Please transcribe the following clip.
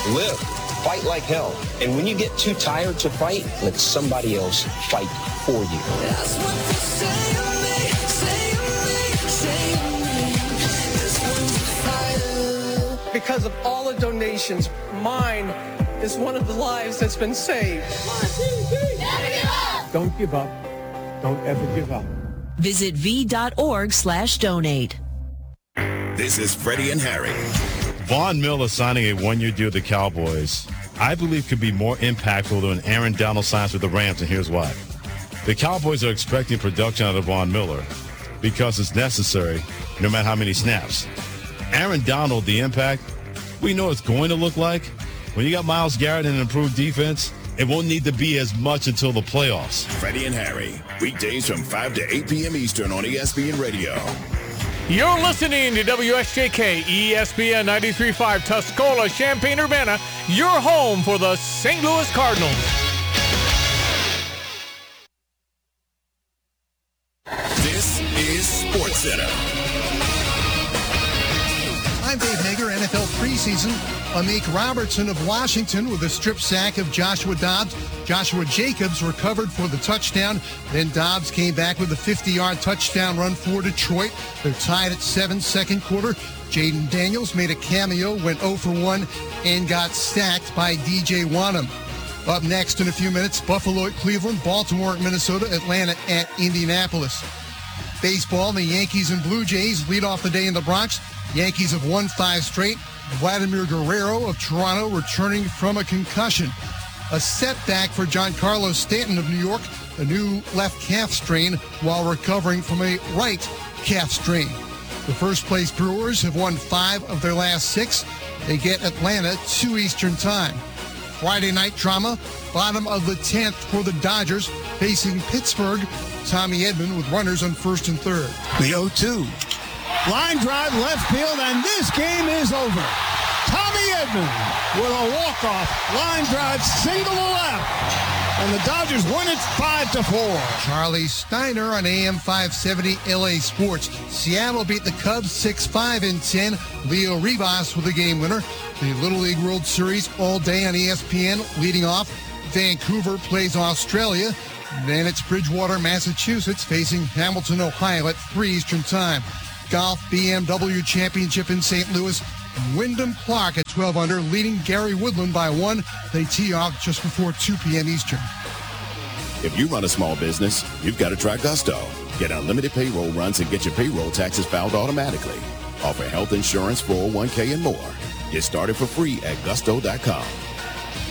Live. Fight like hell. And when you get too tired to fight, let somebody else fight for you. That's what they say of me, say of me. That's what we fight. Because of all the donations, mine is one of the lives that's been saved. 1, 2, 3. Never give up. Don't give up. Don't ever give up. Visit v.org/donate. This is Freddie and Harry. Von Miller signing a one-year deal with the Cowboys, I believe, could be more impactful than Aaron Donald signs with the Rams, and here's why. The Cowboys are expecting production out of Von Miller because it's necessary no matter how many snaps. Aaron Donald, the impact, we know it's going to look like. When you got Myles Garrett and an improved defense, it won't need to be as much until the playoffs. Freddie and Harry, weekdays from 5 to 8 p.m. Eastern on ESPN Radio. You're listening to WSJK ESPN 93.5 Tuscola, Champaign-Urbana, your home for the St. Louis Cardinals. This is SportsCenter. I'm Dave Hager, NFL preseason. Amik Robertson of Washington with a strip sack of Joshua Dobbs. Joshua Jacobs recovered for the touchdown. Then Dobbs came back with a 50-yard touchdown run for Detroit. They're tied at 7 second quarter. Jaden Daniels made a cameo, went 0 for 1, and got sacked by DJ Wanham. Up next in a few minutes, Buffalo at Cleveland, Baltimore at Minnesota, Atlanta at Indianapolis. Baseball, the Yankees and Blue Jays lead off the day in the Bronx. Yankees have won 5 straight. Vladimir Guerrero of Toronto returning from a concussion. A setback for Giancarlo Stanton of New York, a new left calf strain while recovering from a right calf strain. The first-place Brewers have won 5 of their last 6. They get Atlanta 2 Eastern Time. Friday night drama, bottom of the 10th for the Dodgers facing Pittsburgh. Tommy Edman with runners on 1st and 3rd. The 0-2. Line drive left field, and this game is over. Tommy Edman with a walk-off line drive single to left, and the Dodgers win it 5-4. Charlie Steiner on AM 570 LA Sports. Seattle beat the Cubs 6-5 in 10. Leo Rivas with the game winner. The Little League World Series all day on ESPN. Leading off, Vancouver plays Australia. Then it's Bridgewater, Massachusetts facing Hamilton, Ohio at 3 Eastern Time. Golf BMW Championship in St. Louis. Wyndham Clark at 12 under, leading Gary Woodland by 1. They tee off just before 2 p.m. Eastern. If you run a small business, you've got to try Gusto. Get unlimited payroll runs and get your payroll taxes filed automatically. Offer health insurance, 401k, and more. Get started for free at gusto.com.